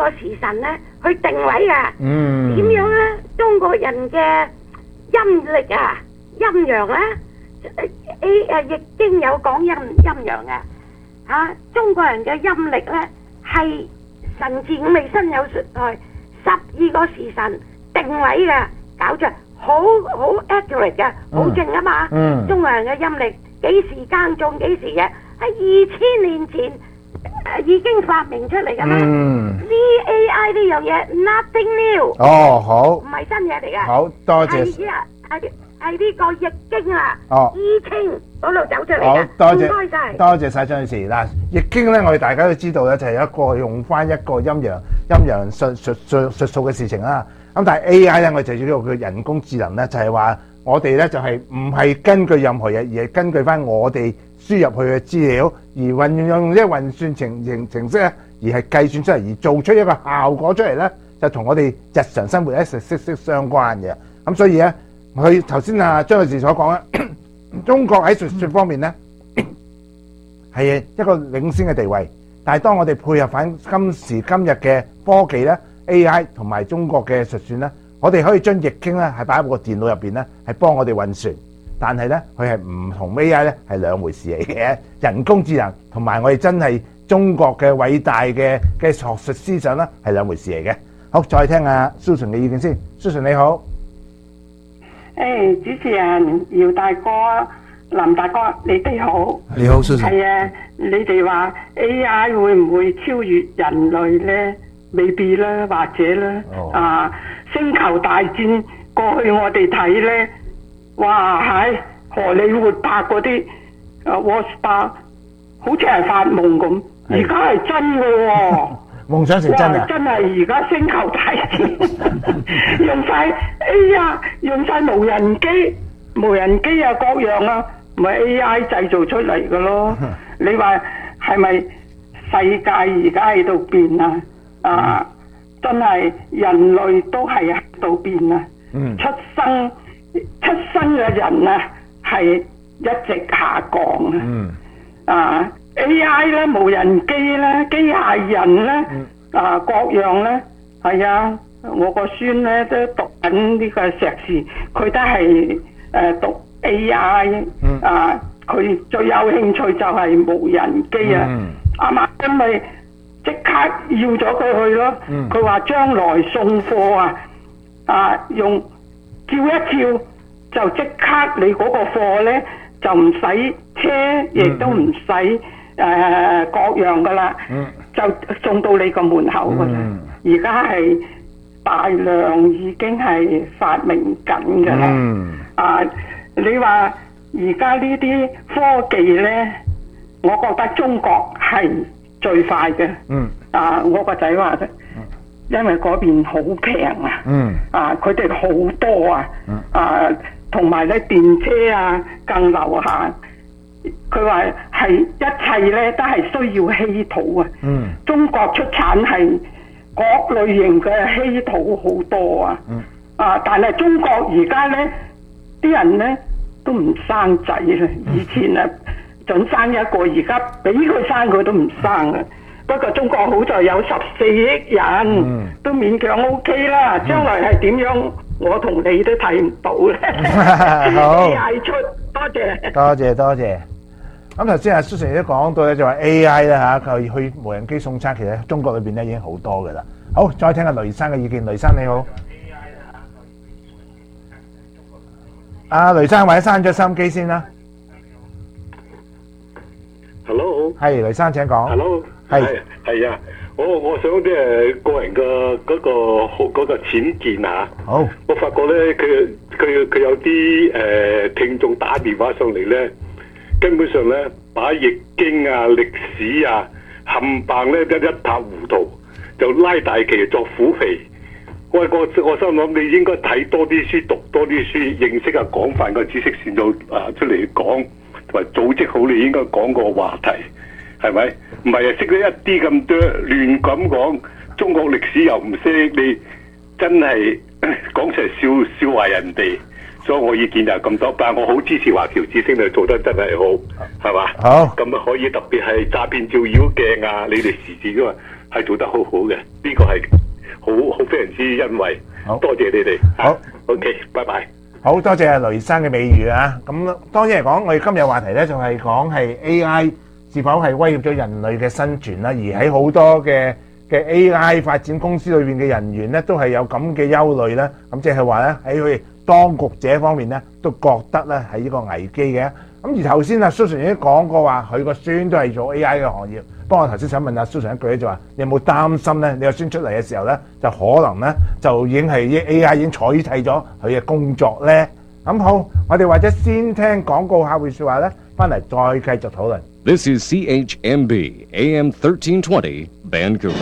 個時辰咧去定位噶。 嗯。 點樣咧？中國人嘅陰曆啊、陰陽咧，易經有講陰陽嘅。中國人嘅陰曆咧係辰巳午未申酉戌亥12個時辰定位嘅，搞出好 accurate 嘅，好正啊嘛。中國人嘅陰曆幾時耕種幾時嘅，喺2000年前已經發明出嚟噶啦。VAI 呢樣嘢 nothing new。 哦，好。 唔係新嘢嚟噶。 好多謝。 係呢個易經啊。 哦。 易經嗰度走出嚟嘅。 好，多謝。 唔該晒。 多謝晒張女士。嗱，易經咧，我哋大家都知道咧，就係一個用翻一個陰陽術數嘅事情啦。咁但係 AI 咧，我哋就要呢個叫人工智能咧，就係話我哋咧就係唔係根據任何嘢，而係根據翻我哋輸入去嘅資料，而運用呢個運算程式咧，而係計算出嚟，而做出一個效果出嚟咧，就同我哋日常生活咧息息相關嘅。咁所以咧，佢頭先張女士所講咧，中國喺術方面咧係一個領先嘅地位，但係當我哋配合翻今時今日嘅科技咧 ，AI 同埋中國嘅術算咧，我哋可以將易經咧係擺喺個電腦入邊咧，係幫我哋運算。但係咧，佢係唔同 AI 咧係兩回事嚟嘅。人工智能同埋我哋真係中國嘅偉大嘅學術思想咧係兩回事嚟嘅。好，再聽下 Susan 嘅意見先。Susan 你好。 主持人姚大哥、林大哥，你哋好。 你好 Susan。 係啊，你哋話 AI 會唔會超越人類咧？未必啦，或者啦。星球大戰過去我哋睇咧，哇喺荷里活拍嗰啲Warstar，好似係發夢咁，而家係真嘅喎。 夢想成真啊！ 真係而家星球大戰用晒 AI，用晒無人機啊，各樣啊，咪 AI 製造出嚟嘅咯。你話係咪世界而家喺度變啊？真係人類都係喺度變啊！出生嘅人啊，係一直下降啊！AI 咧，無人機咧，機械人咧，各樣咧，係啊！我個孫咧都讀緊呢個碩士，佢都係讀 AI 佢最有興趣就係無人機啊！啱啱因為即刻要咗佢去咯，佢話將來送貨用叫一叫就即刻你嗰個貨咧就唔使車，亦都唔使。各樣噶啦，就送到你個門口噶啦。而家係大量已經係發明緊噶啦。你話而家呢啲科技咧，我覺得中國係最快嘅。我個仔話啫，因為嗰邊好平啊。佢哋好多同埋咧電車更流行。佢話係一切咧都係需要稀土啊！中國出產係各類型嘅稀土好多但係中國而家咧啲人咧都唔生仔啦，以前準生一個，而家俾佢生佢都唔生啊！不過中國好在有14億人，都勉強 OK 啦。將來係點樣，我同你都睇唔到咧。 好， 出多謝。 多謝。咁頭先Susan都講到咧，就話 AI 啦佢去無人機送餐，其實中國裏邊咧已經好多噶啦。好，再聽下雷生嘅意見。雷生你好。雷生或者閂咗收音機先啦。 Hello。 係雷生請講。 Hello。係啊，我想即係個人嘅嗰個淺見啊。好。我發覺咧，佢有啲聽眾打電話上嚟咧。根本上咧，把易經歷史冚唪咧一塌糊塗，就拉大旗作虎皮。我心諗你應該睇多啲書，讀多啲書，認識廣泛嘅知識先到出嚟講，同埋組織好你應該講個話題，係咪？唔係識得一啲咁多亂咁講，中國歷史又唔識，你真係講成笑話人哋。所以我意見就係咁多，但係我好支持華僑之星你做得真係好，係嘛？好，咁可以特別係詐騙照妖鏡你哋時事嘅嘛，係做得好好嘅，呢個係欣慰。 好， 多謝你哋。 好 ，OK，拜拜。 好多謝雷生嘅美語啊！咁當然嚟講，我哋今日話題咧就係講係 AI 是否係威脅咗人類嘅生存啦。而喺好多嘅 AI 發展公司裏邊嘅人員咧，都係有咁嘅憂慮啦。咁即係話咧喺佢哋當局者方面咧，都覺得咧係呢個危機嘅。咁而頭先阿 Susan 已經講過話，佢個孫都係做 AI 嘅行業。不過我頭先想問阿 Susan 一句咧，就話你有冇擔心咧？你個孫出嚟嘅時候咧，就可能咧就已經係 AI 已經取替咗佢嘅工作咧。咁好，我哋或者先聽廣告客戶説話咧，翻嚟再繼續討論。 This is CHMB AM 1320 Vancouver。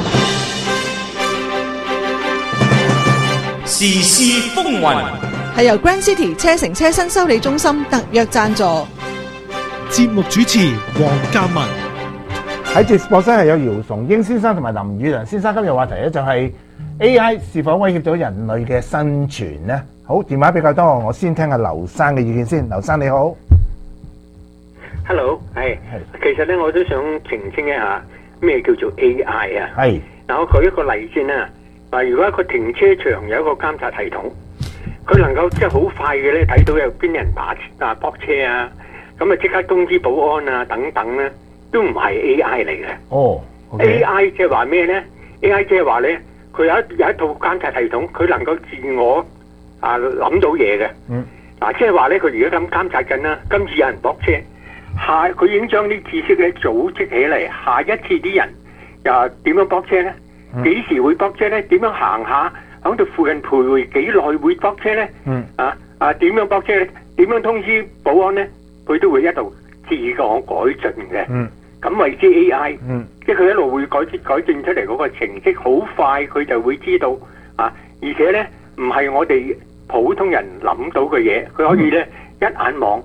時事風雲係由 Grand City 車城車身修理中心特約贊助。 節目主持黃嘉文。 喺直播室係有姚崇英先生同埋林宇良先生。今日話題咧就係 AI 是否威脅咗人類嘅生存呢？好，電話比較多，我先聽下劉生嘅意見先。劉生你好。 Hello，其實咧我都想澄清一下咩叫做 AI 啊。 係。 嗱，我舉一個例先啦。嗱，如果一個停車場有一個監察系統，佢能夠即係好快嘅咧睇到有邊人駁車啊，咁啊即刻通知保安啊等等咧，都唔係 AI 嚟嘅。 哦。 AI 即係話咩咧 ？AI 即係話咧，佢有一套監察系統，佢能夠自我諗到嘢嘅。 嗯。 嗱，即係話咧，佢而家咁監察緊啦，今次有人駁車，佢已經將啲知識咧組織起嚟，下一次啲人又點樣駁車咧？幾時會駁車咧？點樣行下喺度附近徘徊幾耐會駁車咧？點樣駁車咧？點樣通知保安咧？佢都會一路自我改進嘅。咁為之 AI，即係佢一路會改進出嚟嗰個程式，好快佢就會知道而且咧唔係我哋普通人諗到嘅嘢，佢可以咧一眼望。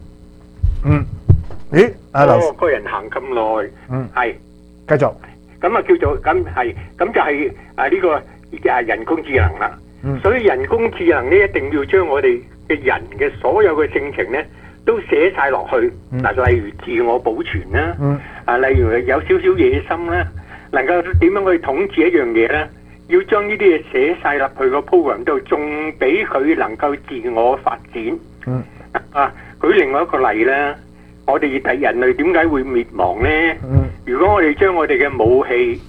咦？ 個人行咁耐，係繼續。 咁啊叫做咁就係呢個人工智能啦。所以人工智能咧一定要將我哋嘅人嘅所有嘅性情咧都寫晒落去。嗱，例如自我保存啦，例如有少少野心啦，能夠點樣去統治一樣嘢咧，要將呢啲嘢寫晒入去個 program 度，仲俾佢能夠自我發展。舉另外一個例啦。我哋人類點解會滅亡呢？如果我哋將我哋嘅武器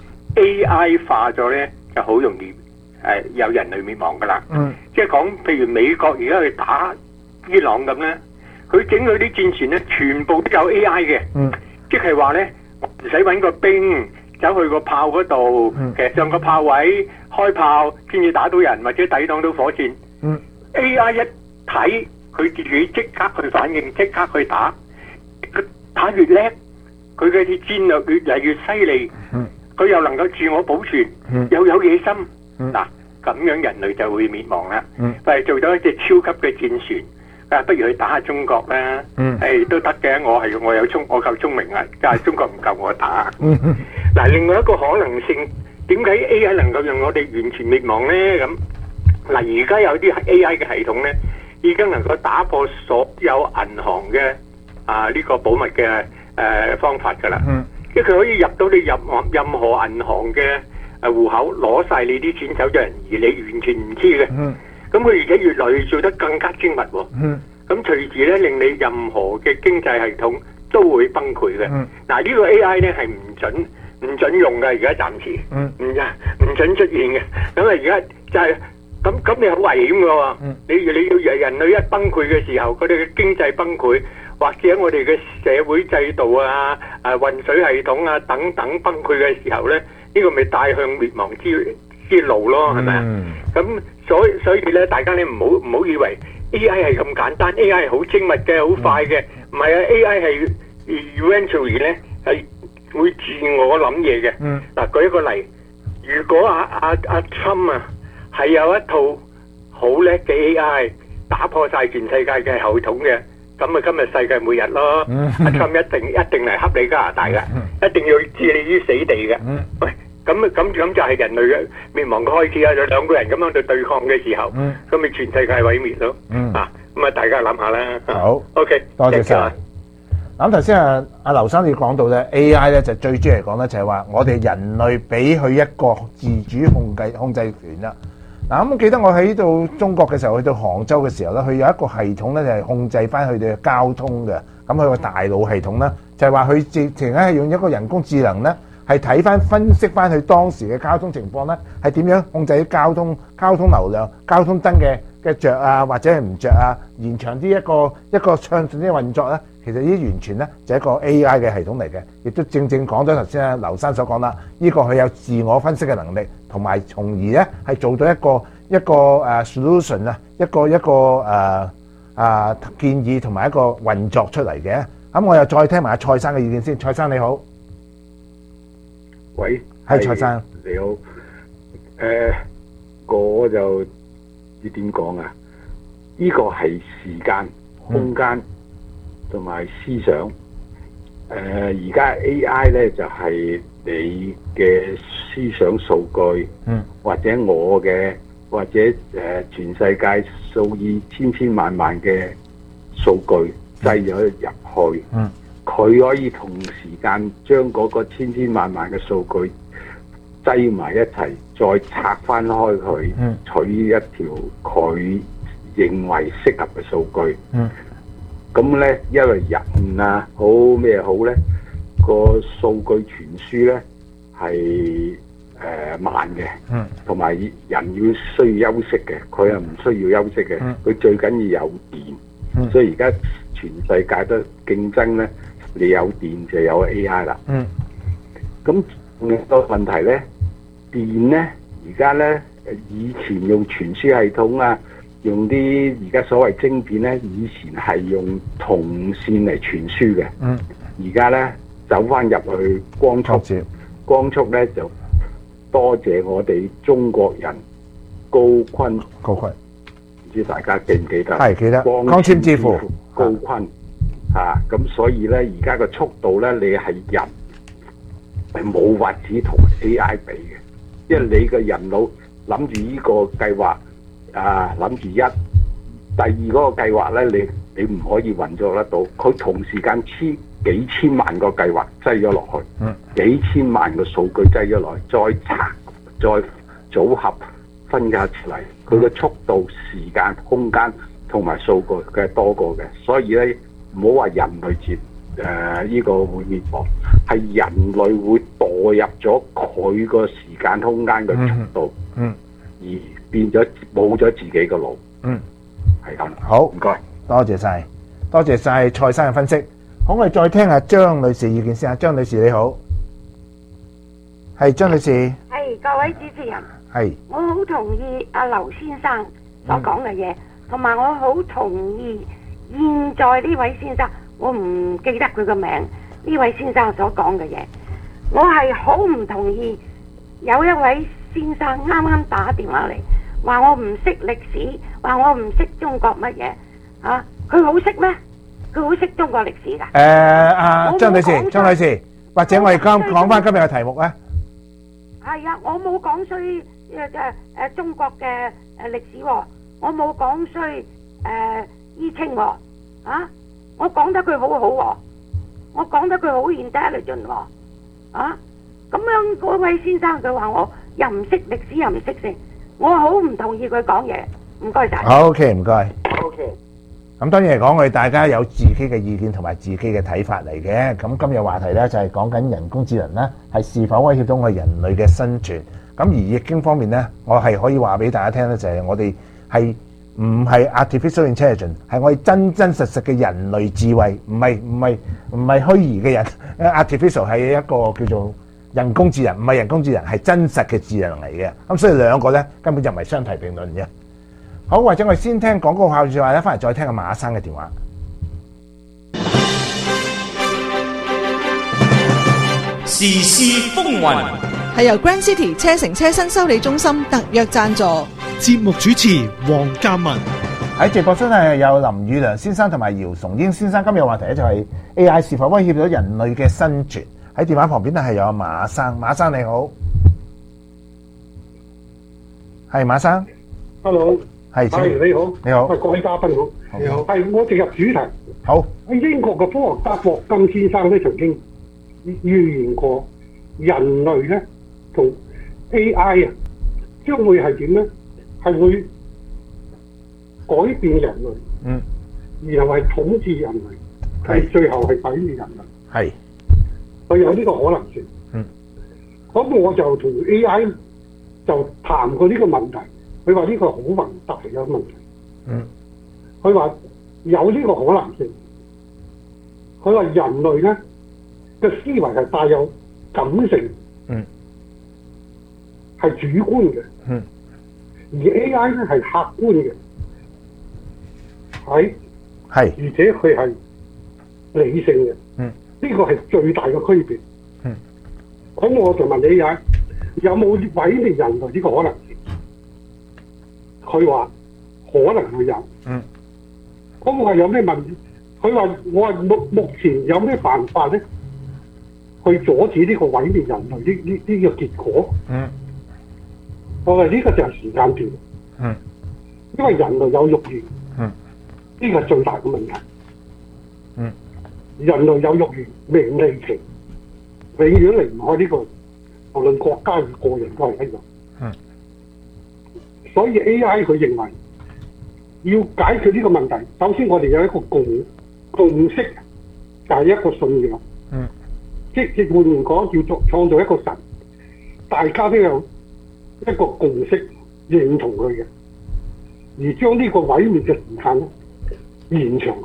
AI 化咗呢，就好容易有人類滅亡噶啦。即係講，譬如美國而家去打伊朗咁呢，佢整佢啲戰船呢，全部都有 AI 嘅。即係話呢，唔使揾個兵走去個炮嗰度，其實上個炮位開炮先至打到人，或者抵擋到火箭。AI 一睇，佢自己即刻去反應，即刻去打。打越叻，佢嘅戰略越嚟越犀利，佢又能夠自我保存，又有野心，嗱咁樣人類就會滅亡啦。做咗一隻超級嘅戰船，不如去打下中國啦，都得嘅。我夠聰明啊，但係中國唔夠我打。嗱，另外一個可能性，點解 AI 能夠讓我哋完全滅亡呢？咁嗱，而家有啲 AI 嘅系統呢，已經能夠打破所有銀行嘅呢個保密嘅方法㗎啦，即係佢可以入到你任何銀行嘅戶口，攞晒你啲錢走咗人，而你完全唔知嘅。咁佢而家越來越做得更加精密喎。咁隨時咧令你任何嘅經濟系統都會崩潰嘅。嗱，呢個 AI 咧係唔準用嘅，而家暫時唔準出現嘅。咁啊而家就係咁你好危險㗎喎。你要人類一崩潰嘅時候，佢哋嘅經濟崩潰。或者我哋嘅社會制度運水系統等等崩潰嘅時候咧，呢個咪帶向滅亡之路咯，係咪啊？咁所以咧，大家咧唔好以為 AI 係咁簡單 ，AI 係好精密嘅，好快嘅，唔係啊 AI 係 eventually 咧係會自我諗嘢嘅。嗱，舉一個例，如果阿 Trump 係有一套好叻嘅 AI 打破晒全世界嘅系統嘅。咁啊，今日世界末日咯！阿 Trump 一定嚟恰你加拿大嘅，一定要置你於死地嘅。喂，咁就係人類嘅滅亡嘅開始啊！有兩個人咁樣對對抗嘅時候，咁咪全世界毀滅咯。咁啊，大家諗下啦。 好 ，OK， 多謝晒。咁頭先阿劉生你講到咧 ，AI 咧就最主要嚟講咧就係話我哋人類俾佢一個自主控制權啦。 嗱，咁記得我喺到中國嘅時候，去到杭州嘅時候咧，佢有一個系統咧，就係控制翻佢哋嘅交通嘅。咁佢個大腦系統咧，就係話佢直情咧係用一個人工智能咧，係睇翻分析翻佢當時嘅交通情況咧，係點樣控制啲交通流量、交通燈嘅着啊，或者係唔着啊，延長啲一個暢順啲運作咧。其實呢啲完全咧就係一個 AI 嘅系統嚟嘅，亦都正講咗頭先啊劉生所講啦。呢個佢有自我分析嘅能力，同埋從而咧係做到一個solution 啊，一個建議同埋一個運作出嚟嘅。咁我又再聽埋阿蔡生嘅意見先。蔡生你好， 喂， 係蔡生你好。我就知點講啊？呢個係時間、空間同埋思想。而家 AI 咧就係你嘅思想數據，或者我嘅，或者全世界數以千萬嘅數據擠咗入去，佢可以同時間將嗰個千萬嘅數據擠埋一齊，再拆翻開佢，取一條佢認為適合嘅數據。咁咧，因為人啊，好咩好咧，個數據傳輸咧係慢嘅，同埋人要需要休息嘅，佢又唔需要休息嘅，佢最緊要有電，所以而家全世界都競爭咧，你有電就有 AI 啦。咁個問題咧，電咧而家咧以前用傳輸系統啊。用啲而家所謂晶片咧，以前係用銅線嚟傳輸嘅，而家咧走翻入去光速，光速咧就多謝我哋中國人高錕，唔知大家記唔記得？ 係記得。光纖之父高錕咁所以咧而家個速度咧，你係人係冇法子同 AI 比嘅，因為你個人腦諗住呢個計劃。諗住第二嗰個計劃咧，你唔可以運作得到。佢同時間黐幾千萬個計劃擠咗落去，幾千萬個數據擠咗落去，再拆、再組合、分解出嚟，佢個速度、時間、空間同埋數據佢係多過嘅。所以咧，唔好話人類呢個會滅亡，係人類會墮入咗佢個時間空間嘅速度，而變咗冇咗自己個腦，係咁。 好，唔該，多謝晒蔡生嘅分析。好，我哋再聽下張女士意見先啊。張女士你好，係張女士。 係各位主持人。係。我好同意阿劉先生所講嘅嘢，同埋我好同意現在呢位先生，我唔記得佢個名，呢位先生所講嘅嘢，我係好唔同意。有一位先生啱啱打電話嚟。話我唔識歷史，話我唔識中國乜嘢啊？佢好識咩？佢好識中國歷史㗎？ 張女士，或者我哋講翻今日嘅題目咧。 係啊，我冇講衰中國嘅歷史喎，我冇講衰伊清喎，我講得佢好好喎，我講得佢好 intelligent 喎，咁樣嗰位先生佢話我又唔識歷史又唔識性。我好唔同意佢講嘢，唔該晒。 OK， 唔該。OK。咁當然嚟講，我哋大家有自己嘅意見同埋自己嘅睇法嚟嘅。咁今日話題咧就係講緊人工智能咧，係是否威脅到我哋人類嘅生存。咁而易經方面咧，我係可以話俾大家聽咧，就係我哋係唔係 artificial intelligence， 係我哋真真實實嘅人類智慧，唔係虛擬嘅人。artificial 係一個叫做人工智能，唔係人工智能，係真實嘅智能嚟嘅。咁所以兩個咧根本就唔係相提並論嘅。好，或者我哋先聽廣告後說話咧，翻嚟再聽阿馬生嘅電話。 時事風雲係由 Grand City 車城車新修理中心特約贊助。 節目主持黃嘉文。 喺直播室係有林宇良先生同埋姚崇英先生。今日話題咧就係 AI 是否威脅到人類嘅生存。喺電話旁邊咧係有阿馬生。馬生你好，係馬生。 Hello， 係你好， 你好， 各位嘉賓好，你好，係我直入主題。 好， 喺英國嘅科學家霍金先生咧曾經預言過人類咧同 AI 啊將會係點咧？ 係會改變人類，然後係統治人類，係最後係毀滅人類。 係， 佢有呢個可能性。咁我就同 AI 就談過呢個問題，佢話呢個好宏大嘅問題。佢話有呢個可能性。佢話人類咧嘅思維係帶有感性，係主觀嘅，而 AI 咧係客觀嘅，係，而且佢係理性嘅，呢個係最大嘅區別。咁我就問 AI 有冇毀滅人類呢個可能性？佢話可能會有。咁我話有咩問題？佢話我話目前有咩辦法咧，去阻止呢個毀滅人類呢個結果？我話呢個就係時間段。因為人類有慾望，呢個係最大嘅問題。人類有慾望，名利情，永遠離唔開呢個，無論國家與個人都係一樣。所以 AI 佢認為要解決呢個問題，首先我哋有一個共識，就係一個信仰。即換言講，叫做創造一個神，大家都有一個共識，認同佢嘅，而將呢個毀滅嘅時間咧延長。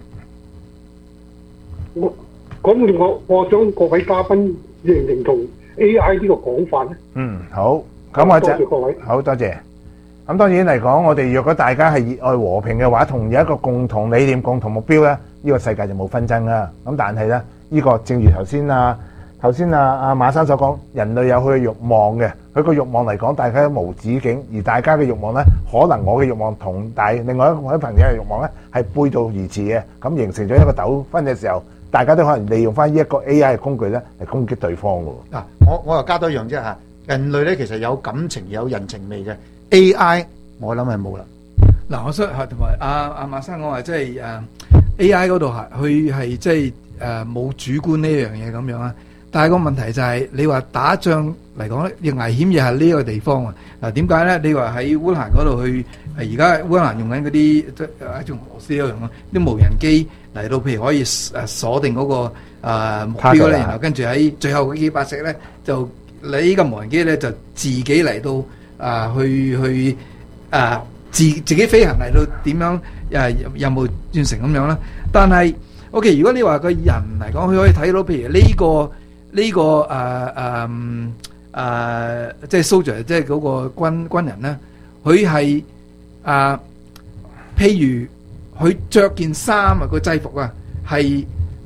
我想各位嘉賓認唔認同 AI 呢個講法咧？ 好，咁我多謝各位， 好多謝。咁當然嚟講，我哋若果大家係熱愛和平嘅話，同有一個共同理念、共同目標咧，呢個世界就冇紛爭啦。咁但係咧，呢個正如頭先馬生所講，人類有佢嘅慾望嘅，佢個慾望嚟講，大家都無止境，而大家嘅慾望咧，可能我嘅慾望同另外一位朋友嘅慾望咧係背道而馳嘅，咁形成咗一個糾紛嘅時候，大家都可能利用翻呢一個 AI 嘅工具咧嚟攻擊對方嘅喎。 嗱，我又加多一樣啫嚇，人類咧其實有感情有人情味嘅 AI， 我諗係冇啦。 嗱，我想同埋阿馬生講話，即係AI 嗰度佢係即係冇主觀呢樣嘢咁樣啊。但係個問題就係、是、你話打仗嚟講咧，亦危險嘢係呢個地方啊。嗱，點解咧？你話喺烏克蘭嗰度去，而家烏克蘭用緊嗰啲即係用俄羅斯嗰樣啲無人機嚟到，譬如可以鎖定嗰個目標咧，然後跟住喺最後嗰幾百隻咧，就你呢個無人機咧就自己嚟到去自己飛行嚟到點樣任務完成咁樣啦。但係 OK， 如果你話個人嚟講，佢可以睇到譬如呢個即係 soldier， 即係嗰個軍人咧，佢係譬如佢着件衫啊，個制服啊，係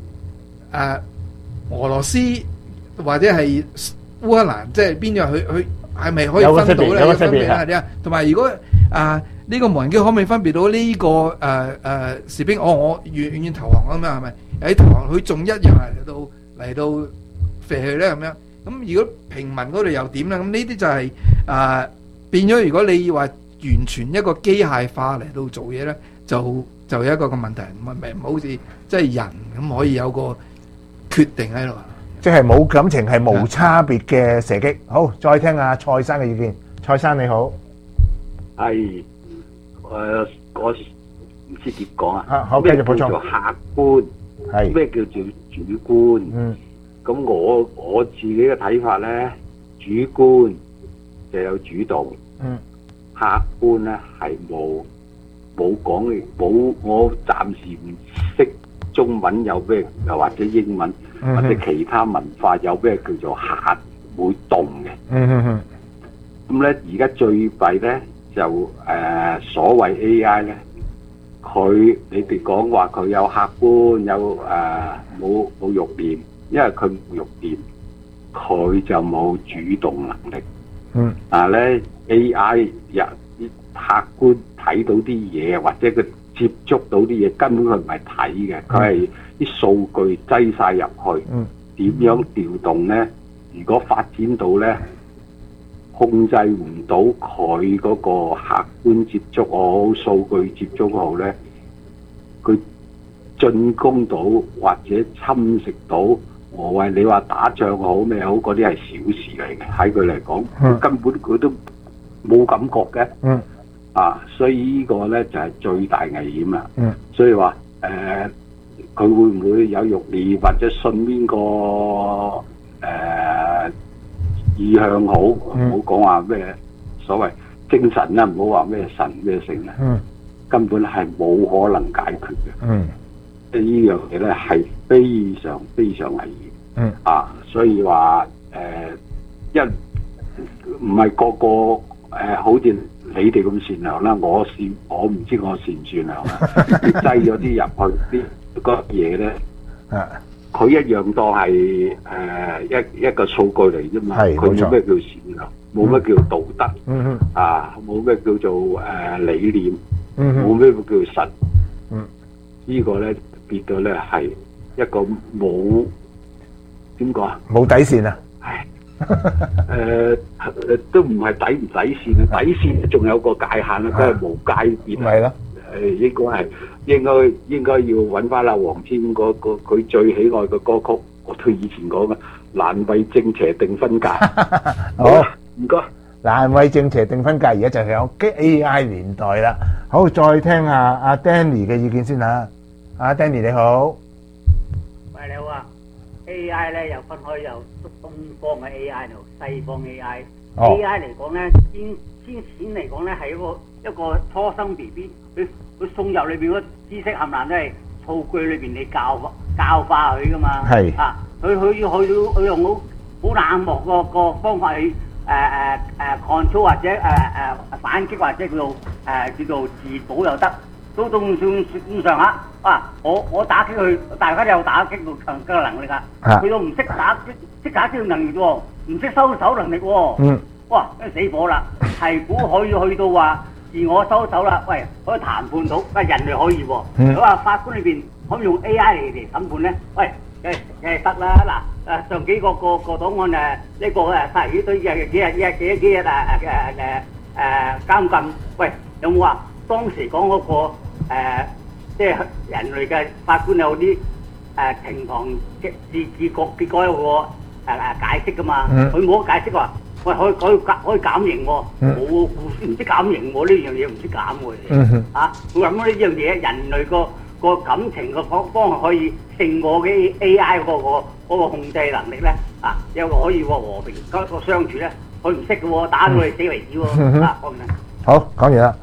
俄羅斯或者係烏克蘭，即係邊樣佢係咪可以分到咧？有分別啊！同埋如果呢個無人機可唔可以分別到呢個士兵？我願意投降咁樣係咪？喺投降佢仲一樣嚟到飛去咧咁樣。咁如果平民嗰度又點咧？咁呢啲就係變咗。如果你話完全一個機械化嚟到做嘢咧，就有一個問題，唔好似即係人咁可以有個決定喺度。 即係冇感情係無差別嘅射擊。好，再聽下蔡生嘅意見。蔡生你好， 係我唔知點講啊。 好，繼續補充。 咩叫做客觀？係咩叫做主觀？咁我自己嘅睇法咧，主觀就有主動，客觀咧係冇講冇，我暫時唔識中文有咩，又或者英文或者其他文化有咩叫做客會動嘅。咁咧而家最弊咧就所謂 AI 咧，你哋講話佢有客觀有冇慾念。因為佢冇慾念，佢就冇主動能力。但係咧 AI 客觀睇到啲嘢，或者佢接觸到啲嘢，根本佢唔係睇嘅，佢係啲數據擠晒入去。點樣調動咧？如果發展到咧控制唔到佢嗰個客觀接觸好，數據接觸好咧，佢進攻到或者侵蝕到。我話你話打仗好咩好，嗰啲係小事嚟嘅，喺佢嚟講，根本佢都冇感覺嘅。 所以呢個咧就係最大危險啦。所以話佢會唔會有慾念或者信邊個意向好？唔好講話咩所謂精神啦，唔好話咩神咩性啦，根本係冇可能解決嘅。即係呢樣嘢咧係非常非常危險。所以話唔係個個好似你哋咁善良啦，我唔知我善唔善良啦。擠咗啲入去啲嗰嘢咧，佢一樣當係一個數據嚟啫嘛。佢冇咩叫善良，冇咩叫道德，冇咩叫做理念，冇咩叫神。呢個咧變到咧係一個冇點講啊？ 冇底線啊！ 都唔係底唔底線啊，底線仲有個界限啦，佢係無界別。係咯，應該要揾翻阿黃天佢最喜愛嘅歌曲，我對以前講嘅難為正邪定分界。好，唔該。 難為正邪定分界，而家就係有 AI 年代啦。好，再聽下阿 Danny 嘅意見先嚇。阿 Danny 你好。 喂，你好啊。A.I. 咧又分開有東方嘅 A.I. 同西方 A.I. A.I. 嚟講咧，先嚟講咧係一個初生 B.B. 佢送入裏邊嗰知識冚唪唥都係數據裏邊你教化佢噶嘛。係佢用好冷漠個方法去control 或者反擊或者叫做自保又得。都仲咁上下我打擊佢，大家都有打擊嘅能力㗎。佢都唔識打擊嘅能力喎，唔識收手能力喎。哇！死火啦！係估可以去到話自我收手啦。喂，可以談判到，人類可以喎。佢話法官裏邊可唔可以用 A.I. 嚟審判咧？喂，梗係得啦。嗱，上幾個檔案呢個殺魚隊幾日監禁。喂，有冇話當時講嗰個？即係人類嘅法官有啲呈堂結果有個解釋噶嘛，佢冇得解釋話，喂可以減刑喎，冇故事唔識減刑喎，呢樣嘢唔識減喎，佢諗呢樣嘢人類個感情個方向可以勝過嘅 A.I. 嗰個控制能力咧，有個可以和平個相處咧，佢唔識嘅喎，打到你死為止喎， 好，講完啦。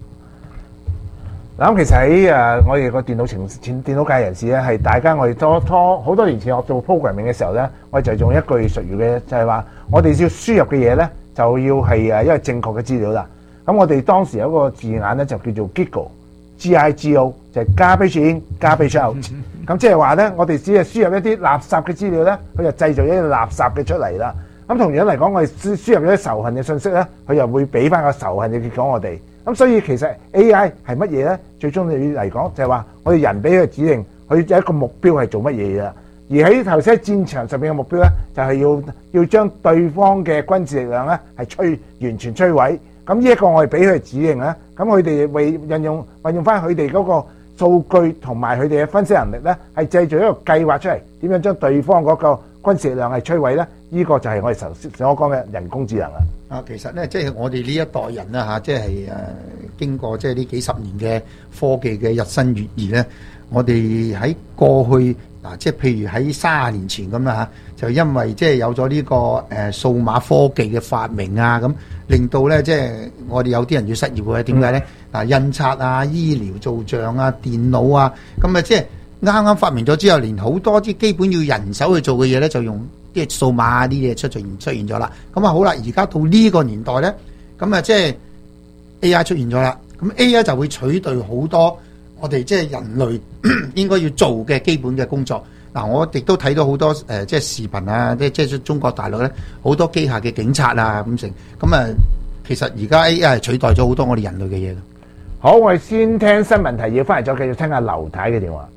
咁其實喺我哋個電腦界人士咧，係大家我哋好多年前我做 programming 嘅時候咧，我哋就用一句術語嘅，就係話我哋要輸入嘅嘢咧，就要係一個正確嘅資料啦。咁我哋當時有一個字眼咧，就叫做 GIGO，就係 garbage in、garbage out。咁即係話咧，我哋只係輸入一啲垃圾嘅資料咧，佢就製造一啲垃圾嘅出嚟啦。咁同樣嚟講，我哋輸入咗啲仇恨嘅信息咧，佢又會俾翻個仇恨嘅結果我哋。咁所以其實 A.I. 係乜嘢咧？最終你嚟講就係話，我哋人俾佢指令，佢有一個目標係做乜嘢啦。而喺頭先喺戰場上邊嘅目標咧，就係要將對方嘅軍事力量咧係完全摧毀。咁呢一個我哋俾佢指令咧，咁佢哋會運用翻佢哋嗰個數據同埋佢哋嘅分析能力咧，係製造一個計劃出嚟，點樣將對方嗰個軍事力量係摧毀咧？呢個就係我哋頭先所講嘅人工智能啦。 其實咧，即係我哋呢一代人啦嚇，即係經過即係呢幾十年嘅科技嘅日新月異咧，我哋喺過去即係譬如喺30年前咁啦嚇，就因為即係有咗呢個數碼科技嘅發明啊，咁令到咧即係我哋有啲人要失業嘅，點解咧？印刷啊、醫療造像啊、電腦啊，咁啊即係啱啱發明咗之後，連好多啲基本要人手去做嘅嘢咧，就用啲數碼啲嘢出現咗啦。咁啊好啦，而家到呢個年代咧，咁啊即係 A.I. 出現咗啦。咁 A.I. 就會取代好多我哋即係人類應該要做嘅基本嘅工作。我亦都睇到好多即係視頻啊，即係中國大陸咧好多機械嘅警察啊咁成。咁啊，其實而家 A.I. 係取代咗好多我哋人類嘅嘢。 好，我哋先聽新聞提要，翻嚟再繼續聽下劉太嘅電話。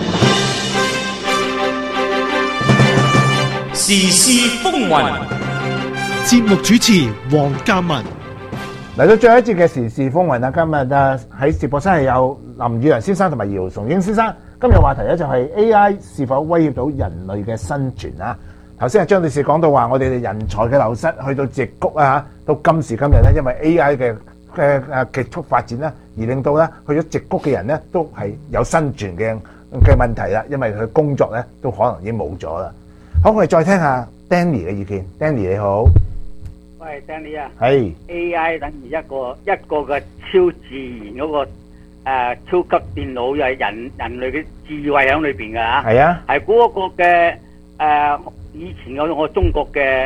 時事風雲， 節目主持黃嘉文。 嚟到最後一節嘅時事風雲啦，今日喺直播室係有林宇陽先生同埋姚崇英先生。今日話題咧就係 A.I. 是否威脅到人類嘅生存啊？頭先係張女士講到話，我哋人才嘅流失去到矽谷啊，到今時今日咧，因為 A.I. 嘅極速發展咧，而令到咧去咗矽谷嘅人咧都係有生存嘅問題啦，因為佢工作咧都可能已經冇咗啦。好，我哋再聽下 Danny 嘅意見。Danny 你好， 喂 Danny 啊， 係 AI 等於一個嘅超自然嗰個超級電腦，又係人類嘅智慧喺裏邊㗎嚇。 係啊， 係嗰個嘅以前有我中國嘅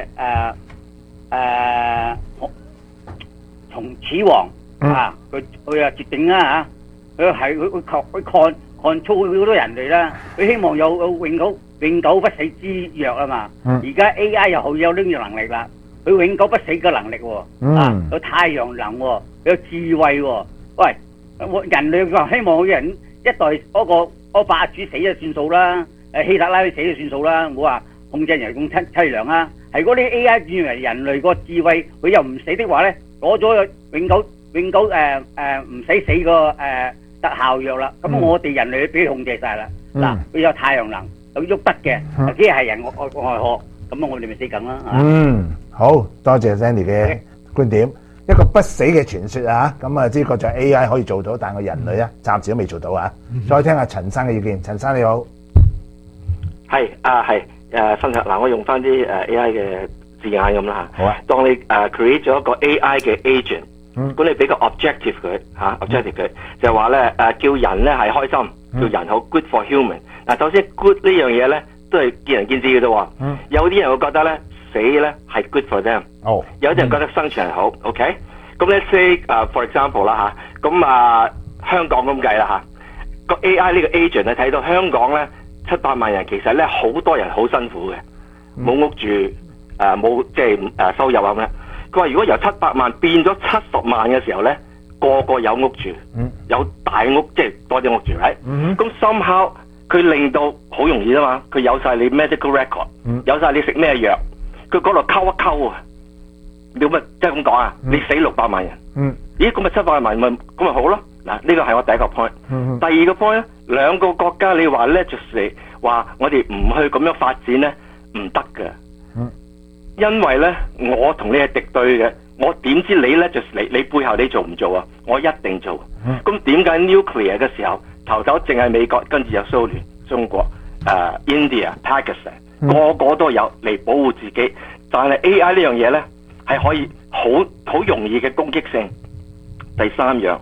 從始皇啊，佢啊決定啦嚇，佢抗操好多人類啦，佢希望有永久不死之藥啊嘛。而家 AI 又好有呢個能力啦，佢永久不死嘅能力喎，有太陽能喎，有智慧喎。喂，我人類話希望人一代嗰個霸主死就算數啦，希特拉死就算數啦，唔好話控制人咁凄涼啊。係嗰啲 AI 轉為人類個智慧，佢又唔死的話咧，攞咗永久唔死個特效藥啦。咁我哋人類俾佢控制晒啦。嗱，佢有太陽能，有喐得嘅，機械人外殼，咁我哋咪死梗啦。 好多謝 Sandy 嘅觀點，一個不死嘅傳說啊，咁啊，呢個就係 AI 可以做到，但係個人類咧暫時都未做到啊。再聽下陳生嘅意見，陳生你好， 係分享嗱，我用翻啲AI 嘅字眼咁啦嚇。 好啊， 當你create 咗一個 AI 嘅 agent，咁你俾個 objective 佢嚇，objective 佢就係話咧叫人咧係開心，叫人好 good for human。嗱，首先 good 呢樣嘢咧都係見仁見智嘅啫喎。有啲人會覺得咧死咧係 good for them，有啲人覺得生存係好。OK，咁咧 say for example 啦嚇，咁香港咁計啦嚇，個 AI 呢個 agent 咧睇到香港咧700萬人，其實咧好多人好辛苦嘅，冇屋住，冇即係收入咁樣。佢話如果由700萬變咗70萬嘅時候咧，個個有屋住，有大屋，即係多啲屋住，係。咁 somehow 佢令到好容易啊嘛，佢有晒你 medical record，有晒你食咩藥，佢嗰度溝一溝啊，你咪即係咁講啊，你死600萬人，咦咁咪700萬咪咁咪好咯？嗱，呢個係我第一個 point。第二個 point 咧，兩個國家你話 legislate 話我哋唔去咁樣發展咧，唔得㗎。因為咧，我同你係敵對嘅，我點知你咧就你背後你做唔做啊？我一定做。咁點解 nuclear 嘅時候頭淨係美國，跟住有蘇聯、中國、India、Pakistan，個個都有嚟保護自己，但係 AI 呢樣嘢咧係可以好容易嘅攻擊性。第三樣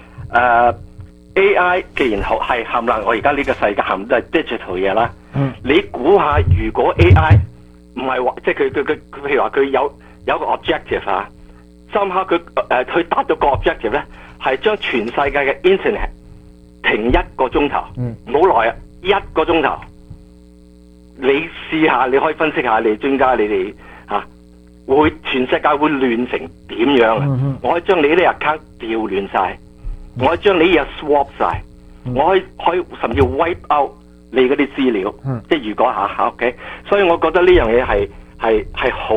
AI 既然係冚唪唥，我而家呢個世界冚都係 digital 嘢啦。你估下，如果 AI 唔係話，即係佢譬如話佢有個 objective 啊，深刻佢達到個 objective 咧，係將全世界嘅 internet 停1個鐘頭，唔好耐啊，1個鐘頭。你試下，你可以分析下，你專家你哋會全世界會亂成點樣啊？我可以將你啲 account 調亂晒，我可以將你啲嘢 swap 晒，我可以甚至 wipe out 你嗰啲資料，即係如果OK， 所以我覺得呢樣嘢係好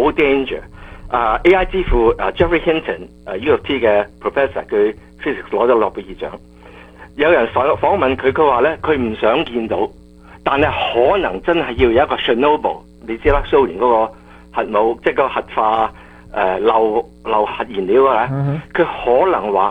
danger。AI 之父Jeffrey Hinton，U of T 嘅 professor， 佢 physics 攞咗諾貝爾獎。有人訪問佢，佢話咧佢唔想見到，但係可能真係要有一個 Chernobyl， 你知啦，蘇聯嗰個核武，即係個核化漏核燃料啊，佢可能話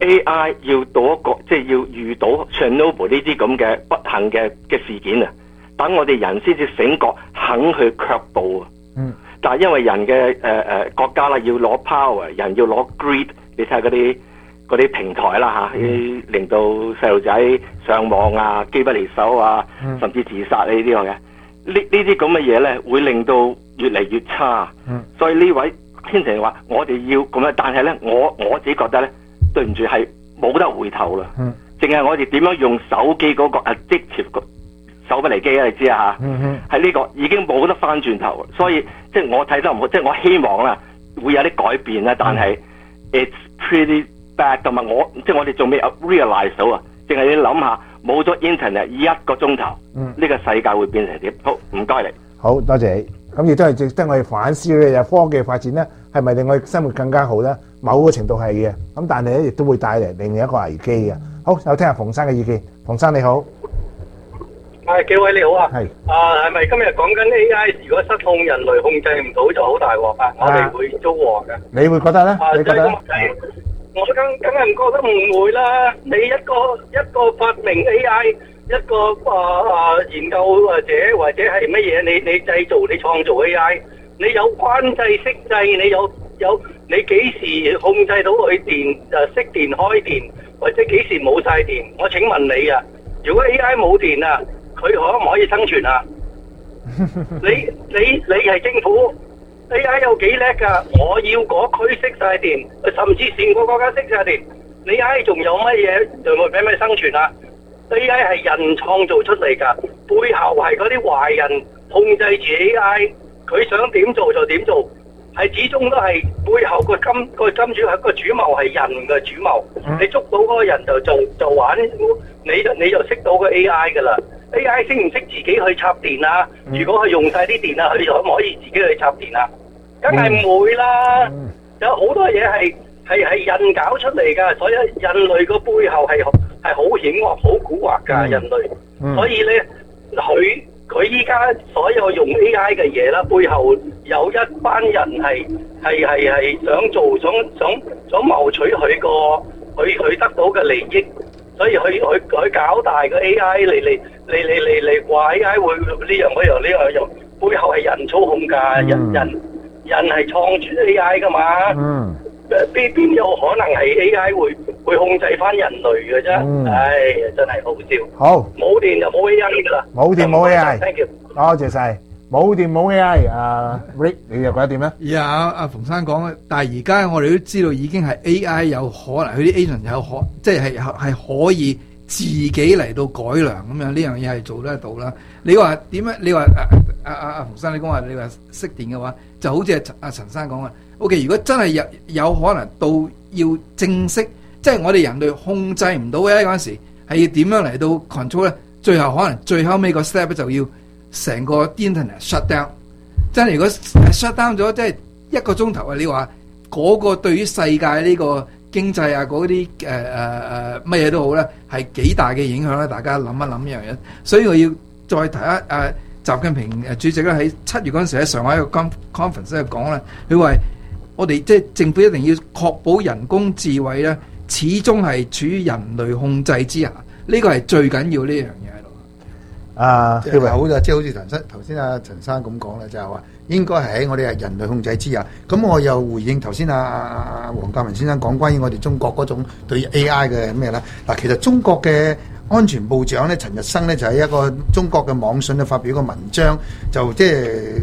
AI 要到一個即係要遇到 Chernobyl 呢啲咁嘅不幸嘅事件啊，等我哋人先至醒覺，肯去卻步啊。但係因為人嘅國家啦，要攞 power， 人要攞 greed， 你睇下嗰啲平台啦令到細路仔上網啊，機不離手啊，甚至自殺呢啲嘅，呢啲咁嘅嘢咧，會令到越嚟越差。所以呢位天成話我哋要咁樣，但係咧我自己覺得咧，對唔住係冇得回頭啦。淨係我哋點樣用手機嗰個 addictive 手不離機啊，你知啊嚇，係呢個已經冇得翻轉頭。所以即係我睇得唔好，即係我希望啦會有啲改變啦，但係 it's pretty bad， 同埋即係我哋仲未 realize 到啊，淨係你諗下冇咗 internet 1個鐘頭，呢個世界會變成點？好，唔該你。 好多謝你。咁亦都係值得我哋反思嘅，就科技發展咧，係咪令我哋生活更加好咧？某個程度係嘅，咁但係咧亦都會帶嚟另一個危機嘅。好，有聽下馮生嘅意見。馮生你好， 幾位你好啊。 係。 係咪今日講緊 AI 如果失控，人類控制唔到就好大鑊啊？我哋會遭禍嘅。 你會覺得咧？你覺得？ 我梗係唔覺得唔會啦。你一個發明 AI， 一個研究或者係乜嘢，你製造你創造 AI， 你有關制識制，你幾時控制到佢電熄電開電，或者幾時冇晒電？我請問你啊，如果 AI 冇電啊，佢可唔可以生存啊？你係政府 AI 有幾叻㗎？我要嗰區熄晒電，甚至成個國家熄晒電，你 AI 仲有乜嘢仲會俾咩生存啊？AI 係人創造出嚟㗎，背後係嗰啲壞人控制住 AI， 佢想點做就點做，係始終都係背後個金主係個主謀係人嘅主謀，你捉到嗰個人就玩，你就識到個 AI 㗎啦。AI 識唔識自己去插電啊？如果佢用晒啲電啊，佢可唔可以自己去插電啊？梗係唔會啦。有好多嘢係人搞出嚟㗎，所以人類個背後係好險惡、好蠱惑㗎人類。所以咧，佢依家所有用 AI 嘅嘢啦，背後有一班人係想做想謀取佢得到嘅利益。所以佢搞大個 AI 嚟話 AI 會呢樣嗰樣，背後係人操控㗎，人係創出 AI 㗎嘛。邊有可能係 AI 會控制翻人類嘅啫？唉，真係好笑。 好， 冇電就冇 AI 㗎啦。 冇電冇 AI。 Thank you。 多謝晒。冇電冇 AI。Rick， 你又覺得點咧？ 有阿馮生講，但係而家我哋都知道已經係 AI 有可能，佢啲 agent 即係可以自己嚟到改良咁樣，呢樣嘢係做得到啦。你話點樣？你話阿馮生，你講話你話熄電嘅話，就好似阿陳生講嘅。OK， 如果真係有可能到要正式，即係我哋人類控制唔到 AI 嗰陣時，係要點樣嚟到 control 咧？最後可能最後尾個 step 就要成個 internet shut down。真係如果 shut down 咗，即係1個鐘頭啊！你話嗰個對於世界呢個經濟啊嗰啲乜嘢都好咧，係幾大嘅影響咧？大家諗一諗呢樣嘢。所以我要再提習近平主席咧喺7月嗰陣時喺上海一個 conference 咧講咧，佢話我哋即係政府一定要確保人工智慧咧，始終係處於人類控制之下，呢個係最緊要呢樣嘢喺度。 即係好就即係好似頭先阿陳生咁講啦，就係話應該係喺我哋係人類控制之下。咁我又回應頭先阿黃鑑文先生講關於我哋中國嗰種對 AI 嘅咩啦。嗱，其實中國嘅安全部長咧陳日生咧就喺一個中國嘅網信咧發表一個文章，就即係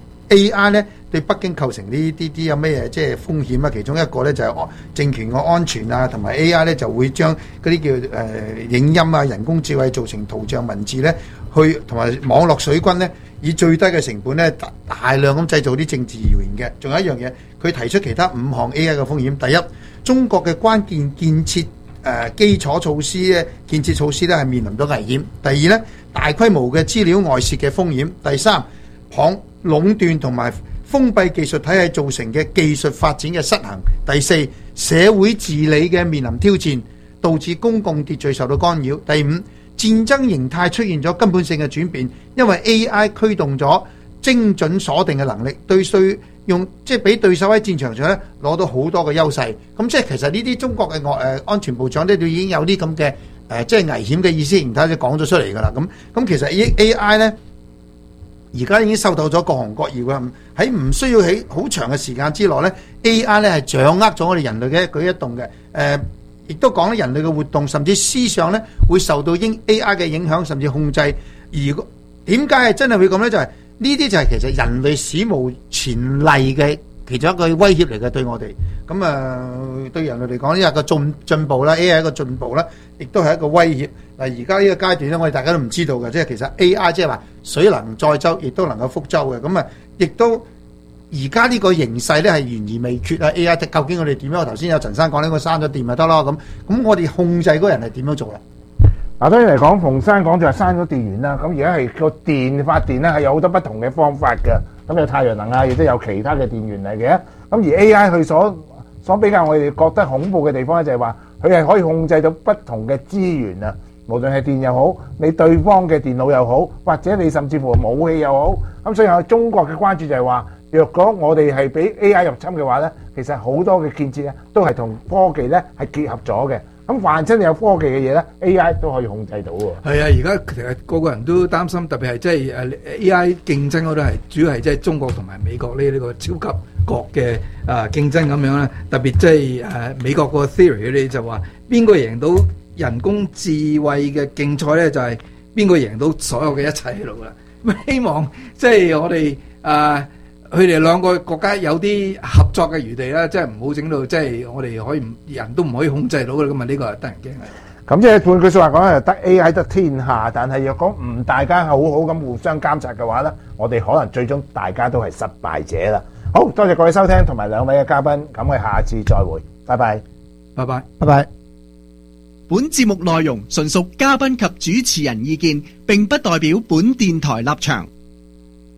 AI 咧對北京構成呢啲有咩即係風險啊？其中一個咧就係政權嘅安全啊，同埋 AI 咧就會將嗰啲叫影音啊、人工智慧做成圖像文字咧，去同埋網絡水軍咧，以最低嘅成本咧大量咁製造啲政治謠言嘅。仲有一樣嘢，佢提出其他5項 AI 嘅風險。第一，中國嘅關鍵建設基礎措施咧，建設措施咧係面臨到危險。第二咧，大規模嘅資料外泄嘅風險。第三，壟斷同埋封閉技術體系造成嘅技術發展嘅失衡。第四，社會治理嘅面臨挑戰，導致公共秩序受到干擾。第五，戰爭形態出現咗根本性嘅轉變，因為 AI 驅動咗精準鎖定嘅能力，即係俾對手喺戰場上咧攞到好多嘅優勢。咁即係其實呢啲中國嘅安全部長咧，都已經有啲咁嘅即係危險嘅意思形態就講咗出嚟㗎啦。咁其實 AI 咧，而家已經受到咗各行各業嘅喺唔需要喺好長嘅時間之內咧 ，AI 咧係掌握咗我哋人類嘅一舉一動嘅。亦都講咧人類嘅活動甚至思想咧會受到AI 嘅影響甚至控制。而點解係真係會咁咧？就係呢啲就係其實人類史無前例嘅其中一個威脅嚟嘅對我哋。咁對人類嚟講呢係個進步啦 ，AI 係一個進步啦，亦都係一個威脅。嗱，而家呢個階段咧，我哋大家都唔知道嘅，即係其實 AI 即係話水能載舟，亦都能夠覆舟嘅。咁亦都而家呢個形勢咧係懸而未決啊 ！AI 究竟我哋點樣？頭先有陳生講呢，我閂咗電咪得咯。咁我哋控制嗰人係點樣做啦？ 嗱，當然嚟講，馮生講就係閂咗電源啦。咁而家係個電發電咧係有好多不同嘅方法嘅。咁有太陽能啊，亦都有其他嘅電源嚟嘅。咁而 AI 佢所比較我哋覺得恐怖嘅地方咧，就係話佢係可以控制到不同嘅資源啊。無論係電又好，你對方嘅電腦又好，或者你甚至乎武器又好。咁所以有中國嘅關注就係話， 若果我哋係俾 AI 入侵嘅話咧，其實好多嘅建設咧都係同科技咧係結合咗嘅。咁凡真有科技嘅嘢咧 AI 都可以控制到喎。 係啊，而家其實個個人都擔心，特別係即係AI 競爭嗰度係主要係即係中國同埋美國呢個超級國嘅競爭咁樣啦。特別即係美國個 theory 咧就話邊個贏到人工智慧嘅競賽咧，就係邊個贏到所有嘅一切喺度啦。咁希望即係我哋佢哋兩個國家有啲合作嘅餘地啦，即係唔好整到即係我哋可以人都唔可以控制到嘅咁啊！呢個係得人驚嘅。 咁即係換句説話講咧，得 AI 得天下，但係若果唔大家好好咁互相監察嘅話咧，我哋可能最終大家都係失敗者啦。好多謝各位收聽同埋兩位嘅嘉賓，咁我哋下次再會，拜拜， 拜拜， 拜拜。 本節目內容純屬嘉賓及主持人意見，並不代表本電台立場。